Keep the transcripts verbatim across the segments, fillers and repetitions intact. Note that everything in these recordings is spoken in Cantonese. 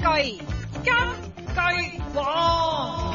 句金句王。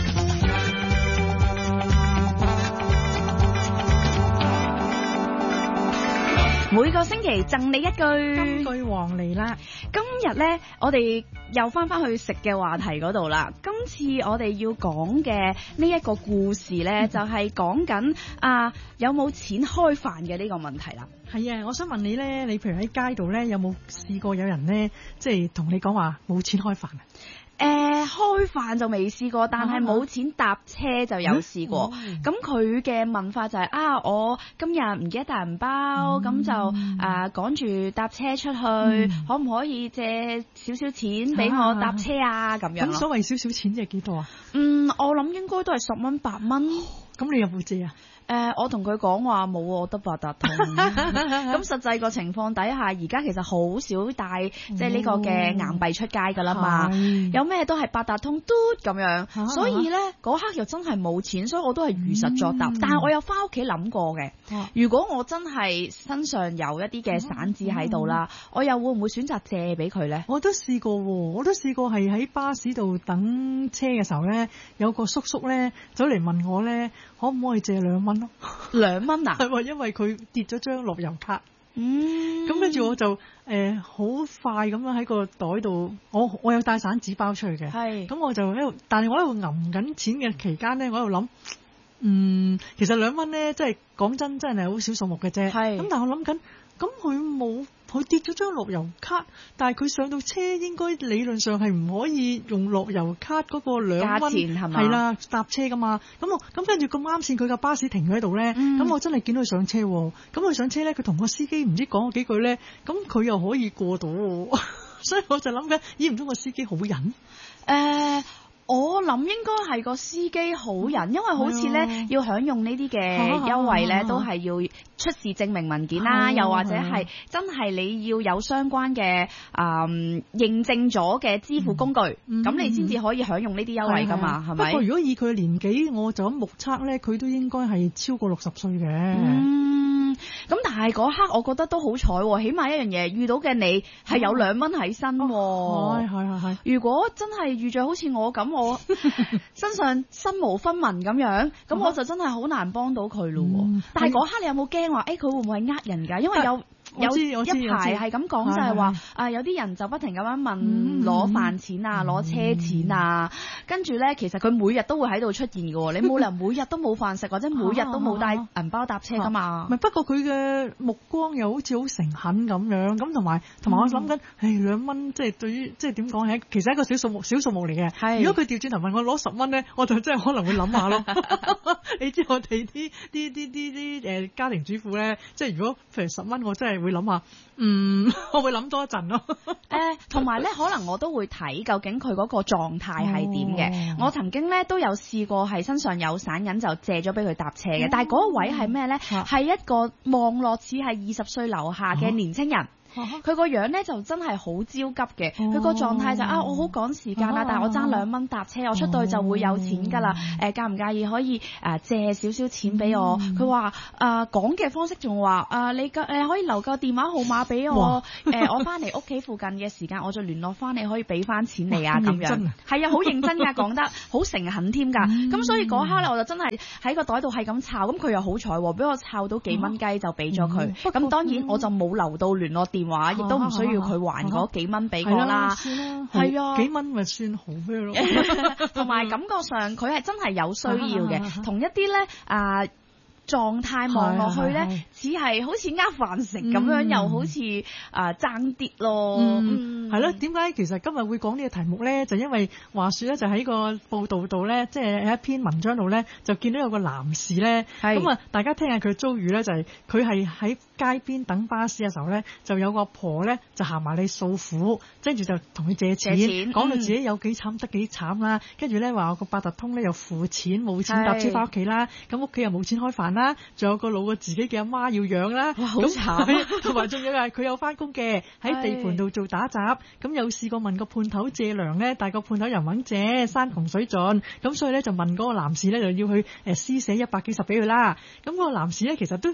每個星期贈你一句金句王嚟啦！ 今日呢，我哋又翻翻去食嘅話題嗰度啦。今次我哋要講嘅呢一個故事呢，嗯、就係講緊啊有冇錢開飯嘅呢個問題啦。 係啊，我想問你呢，你譬如喺街度呢，有冇試過有人呢，即係同你講話冇錢開飯啊？ 誒、呃，開飯就未試過，但係冇錢搭車就有試過。咁佢嘅問法就係、是、啊，我今日唔記得帶銀包，咁、嗯、就誒趕住搭車出去，嗯、可唔可以借少少錢俾我搭車啊？咁、啊、樣。咁所謂少少錢即係幾多啊？ 嗯，我諗應該都係十蚊八蚊。 咁你有冇借啊？ 誒、呃，我同佢講話冇，我得八達通。咁實際個情況底下，而家其實好少帶即係呢個嘅硬幣出街㗎啦嘛。有咩都係八達通嘟咁樣，啊、所以咧嗰刻又真係冇錢，所以我都係如實作答。嗯、但係我有翻屋企諗過嘅，啊、如果我真係身上有一啲嘅散紙喺度啦，嗯、我又會唔會選擇借俾佢咧？ 我都試過，我都試過係喺巴士度等車嘅時候咧，有個叔叔咧走嚟問我咧，可唔可以借兩蚊？ 兩蚊啊？ 係喎，因為佢跌咗張樂悠卡。 嗯。咁跟住我就誒好、呃、快咁樣喺個袋度，我我有帶散紙包出去嘅。係。咁我就喺度，但係我喺度揞緊錢嘅期間咧，我喺度諗，嗯，其實兩蚊咧，即係講真，真係好少數目嘅啫。係。咁但係我諗緊，咁佢冇。佢跌咗張樂悠卡，但係佢上到車應該理論上係唔可以用樂悠卡嗰個兩蚊係啦搭車噶嘛。咁我咁跟住咁啱線佢架巴士停咗喺度咧，咁、嗯、我真係見到佢上車。咁佢上車咧，佢同個司機唔知講咗幾句咧，咁佢又可以過到。所以我就諗緊，咦唔通個司機好人？誒、 呃。我諗應該係個司機好人，因為好似咧、啊、要享用呢啲嘅優惠咧，啊、都係要出示證明文件啦，啊、又或者係真係你要有相關嘅誒、嗯、認證咗嘅支付工具，咁、嗯、你先至可以享用呢啲優惠噶嘛，係咪？不過如果以佢嘅年紀，我就咁目測咧，佢都應該係超過六十歲嘅。 嗯，咁但係嗰刻我覺得都好彩，起碼一樣嘢遇到嘅你係有兩蚊喺身。係係係係。如果真係遇着好似我咁。我身上身無分文咁樣，咁我就真係好難幫到佢咯。嗯、但係嗰刻你有冇驚話，誒、欸、佢會唔會係呃人㗎？因為有。有一排係咁講就係話啊，有啲人就不停咁樣問攞飯錢啊，攞、嗯、車錢啊，跟住咧其實佢每日都會喺度出現嘅喎，你冇理由每日都冇飯食或者每日都冇帶銀包搭車噶嘛。唔係，不過佢嘅目光又好似好誠懇咁樣，咁同埋同埋我諗緊，誒兩蚊即係對於即係點講係其實係一個小數目小數目嚟嘅。如果佢調轉頭問我攞十蚊咧，我就真係可能會諗下咯。你知我哋啲啲啲啲啲誒家庭主婦咧，即係如果譬如十蚊，我真係會諗下，嗯，我會諗多一陣咯。誒、呃，同埋咧，可能我都會睇究竟佢嗰個狀態係點嘅。我曾經咧都有試過係身上有散銀就借咗俾佢搭車嘅，嗯、但係嗰個位係咩咧？係、啊、一個望落似係二十歲樓下嘅年青人。啊佢個樣咧就真係好焦急嘅，佢個狀態就啊，我好趕時間啦，啊、但係我爭兩蚊搭車，我出到去就會有錢㗎啦。誒、呃，介唔介意可以誒、呃、借少少錢俾我？佢話誒講嘅方式仲話誒你嘅誒、呃、可以留個電話號碼俾我，誒、呃、我翻嚟屋企附近嘅時間我就聯絡翻你，可以俾翻錢你啊咁樣。係啊，好認真㗎，講得好誠懇添㗎。咁、嗯、所以嗰刻咧我就真係喺個袋度係咁摷，咁佢又好彩喎，俾我摷到幾蚊雞就俾咗佢。咁、嗯、當然我就冇留到聯絡電話，亦都唔需要佢還嗰幾蚊俾我啦。係啊，幾蚊咪算好咩咯？同埋感覺上佢係真係有需要嘅，同一啲咧啊。狀態望落去咧，只係好似呃飯食咁樣，嗯、又好似啊爭啲咯。嗯，係咯、嗯。點解其實今日會講呢個題目咧？就因為話說咧，就喺個報道度咧，即係喺一篇文章度咧，就見到有個男士咧。咁啊，大家聽下佢遭遇咧，就係佢係喺街邊等巴士嘅時候咧，就有個阿婆咧就行埋嚟訴苦，跟住就同佢借錢，講到自己有幾慘得幾慘啦。跟住咧話個八達通咧又付錢，冇錢搭車翻屋企啦，咁屋企又冇錢開飯啦，仲有個老嘅自己嘅阿媽要養啦，好慘。同埋仲有係佢有翻工嘅，喺地盤度做打雜，咁有試過問個判頭借糧咧，但係個判頭又唔肯借，山窮水盡，咁所以咧就問嗰個男士咧就要去誒施捨一百幾十俾佢啦。咁個男士咧其實都都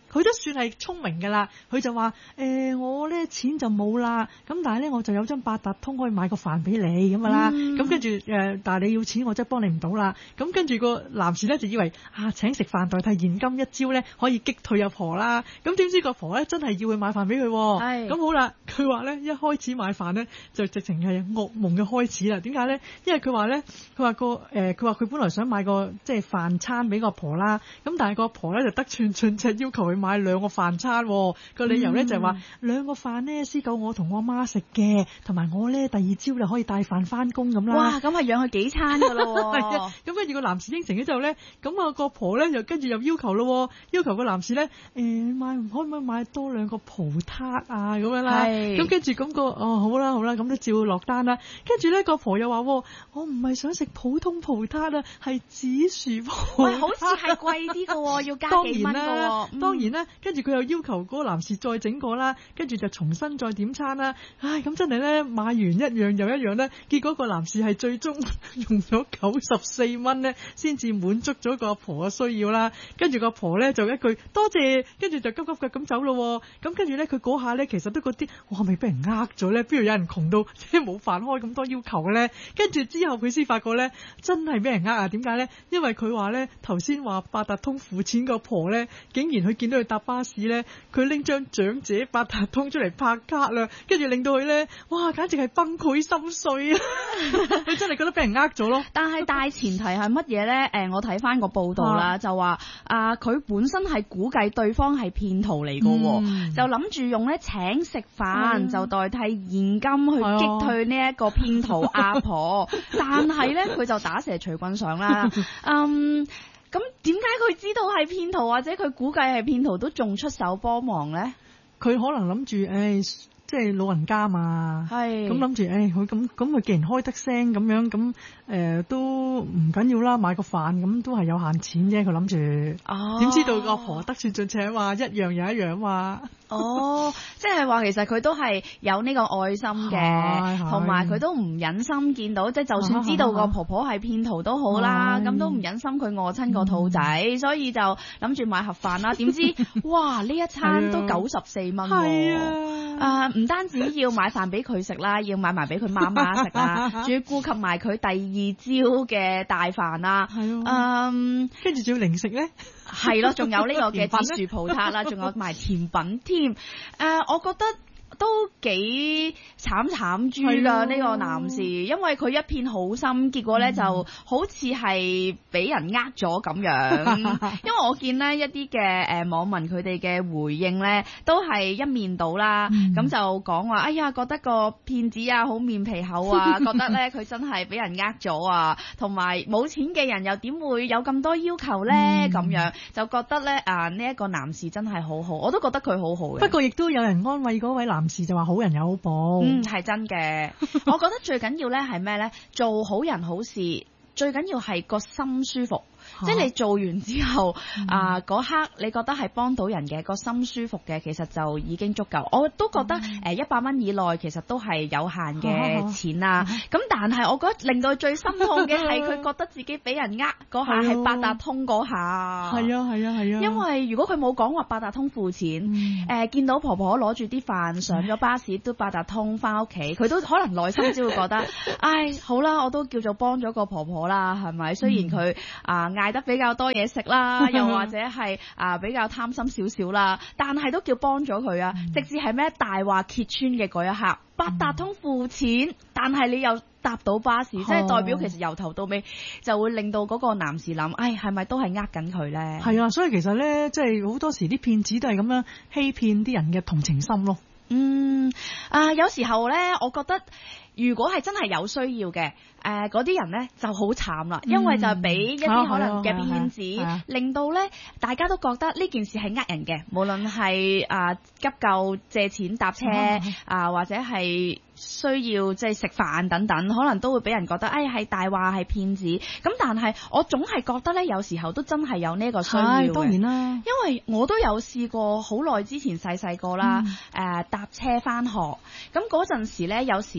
佢都算係聰明㗎啦。佢就話：誒、欸、我咧錢就冇啦，咁但係咧我就有張八達通可以買個飯俾你咁啦。咁、嗯、跟住誒，但係你要錢我真係幫你唔到啦。咁跟住個男士咧就以為啊請食飯代替現金一招咧可以擊退阿婆啦。咁點知個婆咧真係要佢買飯俾佢。係。咁好啦，佢話咧一開始買飯咧就直情係噩夢嘅開始啦。點解咧？因為佢話咧，佢話個誒，佢話佢本來想買個即係飯餐俾個婆啦。咁但係個婆咧就得寸進尺，要求佢買兩個飯餐。個理由咧就係話兩個飯咧先夠我同我媽食嘅，同埋我咧第二朝就可以帶飯翻工咁啦。 哇！咁係養佢幾餐噶咯。 係啊。咁跟住個男士應承咗之後咧，咁啊個婆咧又跟住又要求咯，要求個男士咧誒買可唔可以買多兩個葡撻啊咁樣啦。咁跟住咁個哦好啦好啦，咁都照落單啦。跟住咧個婆又話我唔係想食普通葡撻啊，係紫薯葡撻。 喂，好似係貴啲噶，要加幾蚊噶。 當然啦，跟住佢又要求嗰個男士再整過啦，跟住就重新再點餐啦。唉，咁真係咧買完一樣又一樣咧，結果個男士係最終用咗九十四蚊咧，先至滿足咗個阿婆嘅需要啦。跟住個阿婆咧就一句多謝，跟住就急急腳咁走咯。咁跟住咧佢嗰下咧其實都覺得我係咪俾人呃咗咧？邊度有人窮到即係冇飯開咁多要求嘅咧？跟住之後佢先發覺咧，真係俾人呃啊！點解咧？因為佢話咧頭先話八達通付錢個婆咧，竟然佢見到佢搭巴士咧，佢拎張長者八達通出嚟拍卡啦，跟住令到佢咧，哇，簡直係崩潰心碎啊！佢真係覺得俾人呃咗咯。 但係大前提係乜嘢咧？誒，我睇翻個報道啦，啊、就話啊，佢本身係估計對方係騙徒嚟嘅，嗯、就諗住用咧請食飯、嗯、就代替現金去擊退呢一個騙徒阿婆，但係咧佢就打蛇隨棍上啦。嗯。咁點解佢知道係騙徒，或者佢估計係騙徒都仲出手幫忙咧？ 佢可能諗住，誒、哎，即係老人家嘛，係咁諗住，誒，佢咁咁佢既然開得聲咁樣，咁誒、呃、都唔緊要啦，買個飯咁都係有限錢啫，佢諗住。哦，點知道個婆得寸進尺話一樣又一樣話。 哦，即係話其實佢都係有呢個愛心嘅，同埋佢都唔忍心見到，即係就算知道個婆婆係騙徒都好啦，咁都唔忍心佢餓親個肚仔，嗯、所以就諗住買盒飯啦。點知哇呢一餐都九十四蚊，係啊，啊唔單止要買飯俾佢食啦，要買埋俾佢媽媽食啦，仲要顧及埋佢第二朝嘅大飯啦，係啊，嗯， 跟住仲要零食咧。 係咯，仲有呢個嘅紫薯葡撻啦，仲有埋甜品添。誒、呃，我覺得都幾慘慘豬㗎呢個男士，因為佢一片好心，結果咧、嗯、就好似係俾人呃咗咁樣。因為我見呢一啲嘅誒網民佢哋嘅回應咧，都係一面倒啦。咁、嗯、就講話，哎呀，覺得個騙子啊好面皮厚啊，覺得咧佢真係俾人呃咗啊，同埋冇錢嘅人又點會有咁多要求咧？咁、嗯、樣就覺得咧啊呢一個男士真係好好，我都覺得佢好好嘅。 不過亦都有人安慰嗰位男士就話好人有好報。 嗯，係真嘅。我覺得最緊要咧係咩咧？做好人好事，最緊要係個心舒服。即係你做完之後啊，嗰、呃、刻你覺得係幫到人嘅，個心舒服嘅，其實就已經足夠。我都覺得誒一百蚊以內其實都係有限嘅錢啦。咁但係我覺得令到最心痛嘅係佢覺得自己俾人呃嗰下係八達通嗰下。係啊係啊係啊！因為如果佢冇講話八達通付錢，誒、呃、見到婆婆攞住啲飯上咗巴士都八達通翻屋企，佢都可能內心只會覺得，唉好啦，我都叫做幫咗個婆婆啦，係咪？雖然佢啊嗌得比較多嘢食啦，又或者係啊比較貪心少少啦，但係都叫幫咗佢啊！嗯、直至係咩大話揭穿嘅嗰一刻，八達通付錢，嗯、但係你又搭到巴士，嗯、即係代表其實由頭到尾就會令到嗰個男士諗，唉，係咪都係呃緊佢咧？ 係啊，所以其實咧，即係好多時啲騙子都係咁樣欺騙啲人嘅同情心咯。 嗯啊，有時候咧，我覺得如果係真係有需要嘅。誒嗰啲人咧就好慘啦，因為就俾一啲可能嘅騙子，嗯、令到咧大家都覺得呢件事係呃人嘅，無論係啊、呃、急救借錢搭車啊、嗯呃，或者係需要即係食飯等等，可能都會俾人覺得誒係大話係騙子。咁但係我總係覺得咧，有時候都真係有呢個需要嘅。當然啦，因為我都有試過好耐之前細細個啦，誒、嗯呃、搭車返學，咁嗰陣時咧有時就俾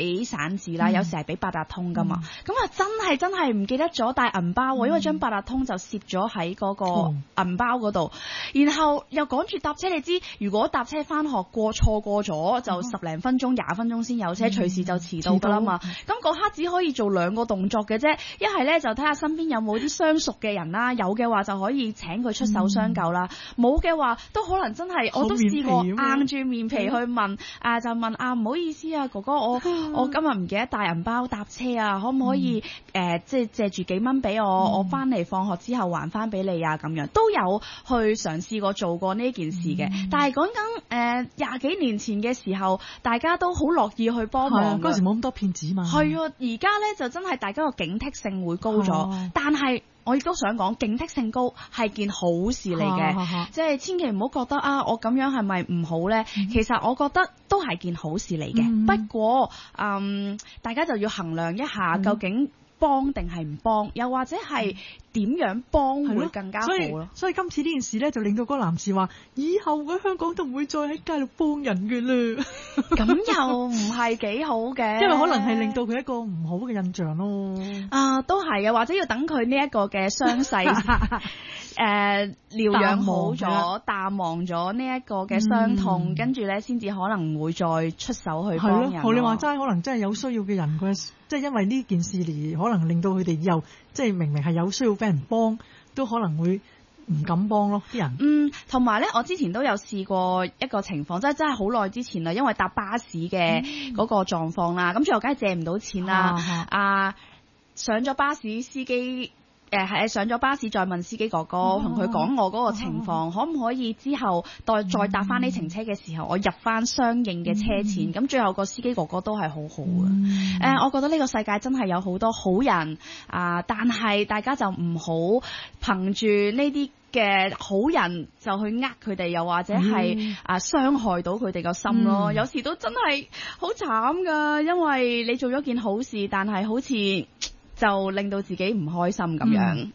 俾散紙啦，嗯、有時係俾八達通噶嘛。咁啊、嗯、真係真係唔記得咗帶銀包，嗯、因為張八達通就攝咗喺嗰個銀包嗰度，嗯、然後又趕住搭車。你知如果搭車翻學過錯過咗，就十零分鐘、廿分鐘先有車，隨、嗯、時就遲到噶啦嘛。咁嗰刻只可以做兩個動作嘅啫，一係咧就睇下身邊有冇啲相熟嘅人啦，有嘅話就可以請佢出手相救啦，冇嘅、嗯、話都可能真係我都試過硬住面皮去問，嗯、啊就問啊唔好意思啊哥哥，我我今日唔記得帶銀包搭車啊，可唔可以誒、嗯呃、即係借住幾蚊俾我，嗯、我翻嚟放學之後還翻俾你啊，咁樣都有去嘗試過做過呢件事嘅。嗯、但係講緊誒廿幾年前嘅時候，大家都好樂意去幫忙。 嗰時冇咁多騙子嘛。 係啊，而家咧就真係大家個警惕性會高咗，哦、但係我亦都想講警惕性高係件好事嚟嘅，即係、哦、千祈唔好覺得啊，我咁樣係咪唔好咧？嗯、其實我覺得都係件好事嚟嘅，嗯、不過嗯，大家就要衡量一下究竟幫定係唔幫，又或者係點樣幫會更加好咯。 所以，所以今次呢件事咧，就令到嗰個男士話：以後喺香港都唔會再喺街度幫人嘅啦。 咁又唔係幾好嘅， 因為可能係令到佢一個唔好嘅印象咯。 啊，都係嘅，或者要等佢呢一個嘅傷勢誒療養好咗，淡忘咗呢一個嘅傷痛，嗯、跟住咧先至可能會再出手去幫人。 學你話齋，可能真係有需要嘅人，佢即係因為呢件事而可能令到佢哋以後即係明明係有需要俾人幫，都可能會唔敢幫咯啲人。 嗯，同埋咧，我之前都有試過一個情況，即係真係好耐之前啦，因為搭巴士嘅嗰個狀況啦，咁、嗯、最後梗係借唔到錢啦。啊，啊，上咗巴士司機。誒係上咗巴士，再問司機哥哥，同佢講我嗰個情況，可唔可以之後再再搭翻呢程車嘅時候，我入翻相應嘅車錢？咁、嗯、最後個司機哥哥都係好好嘅。誒、嗯呃，我覺得呢個世界真係有好多好人啊、呃，但係大家就唔好憑住呢啲嘅好人就去呃佢哋，又或者係啊傷害到佢哋個心咯。嗯、有時都真係好慘噶，因為你做咗件好事，但係好似就令到自己唔開心咁樣。嗯、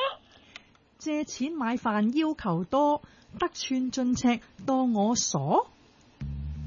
借錢買飯要求多，得寸進尺當我傻。借錢買飯要求多，得寸進尺當我傻。